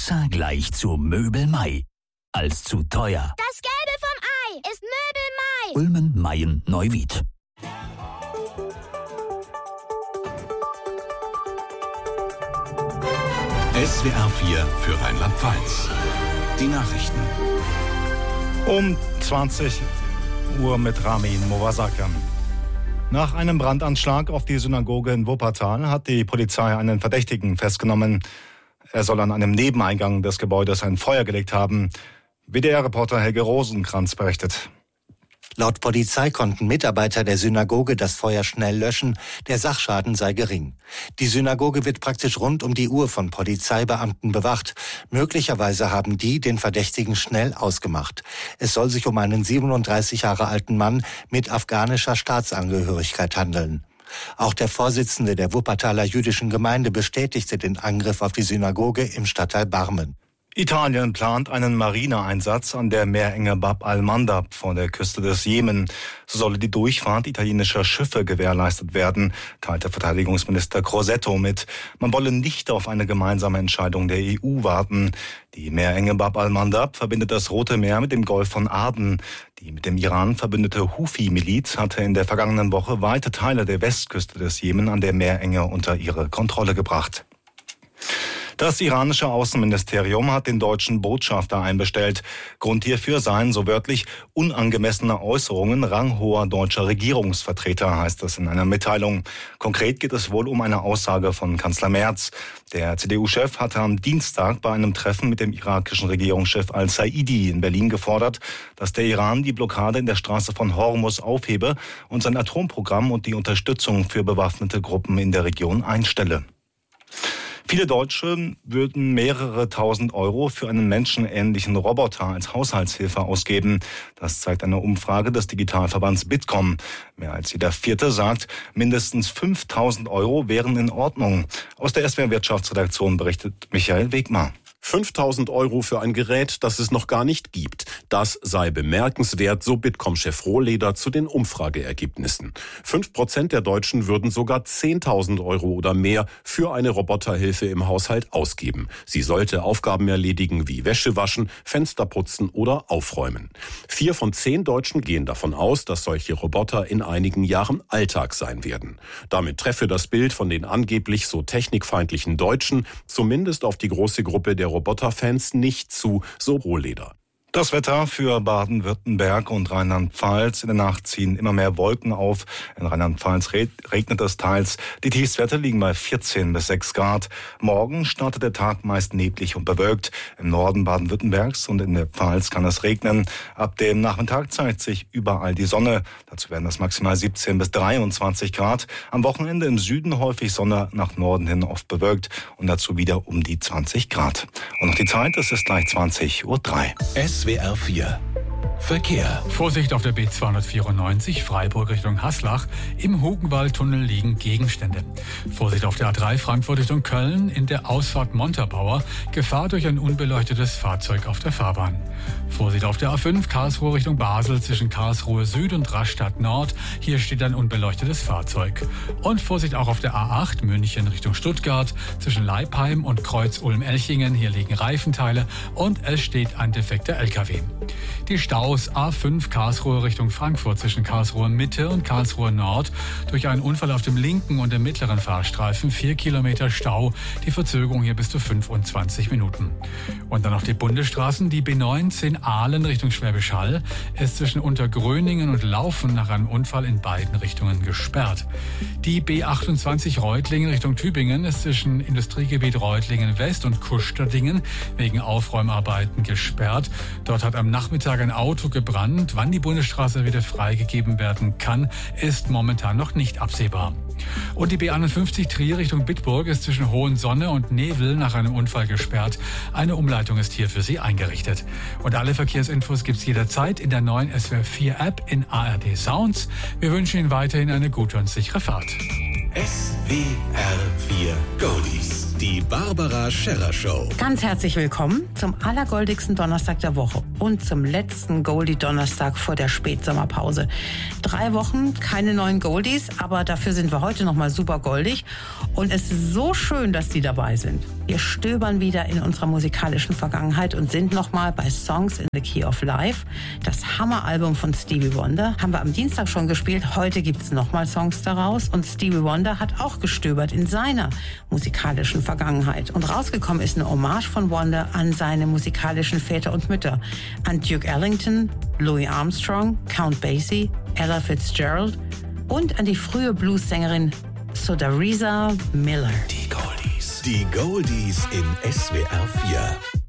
Besser gleich zu Möbel Mai als zu teuer. Das Gelbe vom Ei ist Möbel Mai. Ulmen, Mayen, Neuwied. SWR 4 für Rheinland-Pfalz. Die Nachrichten. Um 20 Uhr mit Ramin Mowasakan. Nach einem Brandanschlag auf die Synagoge in Wuppertal hat die Polizei einen Verdächtigen festgenommen. Er soll an einem Nebeneingang des Gebäudes ein Feuer gelegt haben. WDR-Reporter Helge Rosenkranz berichtet. Laut Polizei konnten Mitarbeiter der Synagoge das Feuer schnell löschen. Der Sachschaden sei gering. Die Synagoge wird praktisch rund um die Uhr von Polizeibeamten bewacht. Möglicherweise haben die den Verdächtigen schnell ausgemacht. Es soll sich um einen 37 Jahre alten Mann mit afghanischer Staatsangehörigkeit handeln. Auch der Vorsitzende der Wuppertaler jüdischen Gemeinde bestätigte den Angriff auf die Synagoge im Stadtteil Barmen. Italien plant einen Marineeinsatz an der Meerenge Bab al-Mandab vor der Küste des Jemen. So solle die Durchfahrt italienischer Schiffe gewährleistet werden, teilte Verteidigungsminister Crosetto mit. Man wolle nicht auf eine gemeinsame Entscheidung der EU warten. Die Meerenge Bab al-Mandab verbindet das Rote Meer mit dem Golf von Aden. Die mit dem Iran verbündete Hufi-Miliz hatte in der vergangenen Woche weite Teile der Westküste des Jemen an der Meerenge unter ihre Kontrolle gebracht. Das iranische Außenministerium hat den deutschen Botschafter einbestellt. Grund hierfür seien, so wörtlich, unangemessene Äußerungen ranghoher deutscher Regierungsvertreter, heißt es in einer Mitteilung. Konkret geht es wohl um eine Aussage von Kanzler Merz. Der CDU-Chef hatte am Dienstag bei einem Treffen mit dem irakischen Regierungschef al-Saidi in Berlin gefordert, dass der Iran die Blockade in der Straße von Hormuz aufhebe und sein Atomprogramm und die Unterstützung für bewaffnete Gruppen in der Region einstelle. Viele Deutsche würden mehrere tausend Euro für einen menschenähnlichen Roboter als Haushaltshilfe ausgeben. Das zeigt eine Umfrage des Digitalverbands Bitkom. Mehr als jeder Vierte sagt, mindestens 5.000 Euro wären in Ordnung. Aus der SWR Wirtschaftsredaktion berichtet Michael Wegmar. 5.000 Euro für ein Gerät, das es noch gar nicht gibt. Das sei bemerkenswert, so Bitkom-Chef Rohleder zu den Umfrageergebnissen. 5% der Deutschen würden sogar 10.000 Euro oder mehr für eine Roboterhilfe im Haushalt ausgeben. Sie sollte Aufgaben erledigen wie Wäsche waschen, Fenster putzen oder aufräumen. 4 von 10 Deutschen gehen davon aus, dass solche Roboter in einigen Jahren Alltag sein werden. Damit treffe das Bild von den angeblich so technikfeindlichen Deutschen zumindest auf die große Gruppe der Roboterfans nicht zu, so Rohleder. Das Wetter für Baden-Württemberg und Rheinland-Pfalz. In der Nacht ziehen immer mehr Wolken auf. In Rheinland-Pfalz regnet es teils. Die Tiefstwerte liegen bei 14 bis 6 Grad. Morgen startet der Tag meist neblig und bewölkt. Im Norden Baden-Württembergs und in der Pfalz kann es regnen. Ab dem Nachmittag zeigt sich überall die Sonne. Dazu werden es maximal 17 bis 23 Grad. Am Wochenende im Süden häufig Sonne, nach Norden hin oft bewölkt. Und dazu wieder um die 20 Grad. Und noch die Zeit, es ist gleich 20:03 Uhr. SWR 4 Verkehr. Vorsicht auf der B294 Freiburg Richtung Haslach. Im Hugenwaldtunnel liegen Gegenstände. Vorsicht auf der A3 Frankfurt Richtung Köln. In der Ausfahrt Montabaur. Gefahr durch ein unbeleuchtetes Fahrzeug auf der Fahrbahn. Vorsicht auf der A5 Karlsruhe Richtung Basel zwischen Karlsruhe Süd und Rastatt Nord. Hier steht ein unbeleuchtetes Fahrzeug. Und Vorsicht auch auf der A8 München Richtung Stuttgart zwischen Leipheim und Kreuz-Ulm-Elchingen. Hier liegen Reifenteile und es steht ein defekter LKW. Die Staus A5 Karlsruhe Richtung Frankfurt zwischen Karlsruhe Mitte und Karlsruhe Nord. Durch einen Unfall auf dem linken und dem mittleren Fahrstreifen 4 Kilometer Stau. Die Verzögerung hier bis zu 25 Minuten. Und dann noch die Bundesstraßen. Die B19 Aalen Richtung Schwäbisch Hall ist zwischen Untergröningen und Laufen nach einem Unfall in beiden Richtungen gesperrt. Die B28 Reutlingen Richtung Tübingen ist zwischen Industriegebiet Reutlingen West und Kusterdingen wegen Aufräumarbeiten gesperrt. Dort hat am Nachmittag ein Auto gebrannt. Wann die Bundesstraße wieder freigegeben werden kann, ist momentan noch nicht absehbar. Und die B51 Trier Richtung Bitburg ist zwischen Hohensonne und Nevel nach einem Unfall gesperrt. Eine Umleitung ist hier für Sie eingerichtet. Und alle Verkehrsinfos gibt's jederzeit in der neuen SWR 4 App in ARD Sounds. Wir wünschen Ihnen weiterhin eine gute und sichere Fahrt. SWR 4 Goldies. Die Barbara Scherrer Show. Ganz herzlich willkommen zum allergoldigsten Donnerstag der Woche und zum letzten Goldie-Donnerstag vor der Spätsommerpause. 3 Wochen, keine neuen Goldies, aber dafür sind wir heute nochmal super goldig und es ist so schön, dass Sie dabei sind. Wir stöbern wieder in unserer musikalischen Vergangenheit und sind nochmal bei Songs in the Key of Life. Das Hammeralbum von Stevie Wonder haben wir am Dienstag schon gespielt. Heute gibt's nochmal Songs daraus. Und Stevie Wonder hat auch gestöbert in seiner musikalischen Vergangenheit. Und rausgekommen ist eine Hommage von Wonder an seine musikalischen Väter und Mütter. An Duke Ellington, Louis Armstrong, Count Basie, Ella Fitzgerald und an die frühe Bluessängerin Sodarisa Miller. Die Goldies in SWR 4.